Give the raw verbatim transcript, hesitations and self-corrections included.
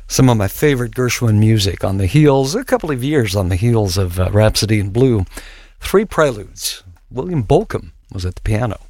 Some of my favorite Gershwin music on the heels, a couple of years on the heels of uh, Rhapsody in Blue. Three Preludes. William Bolcom was at the piano.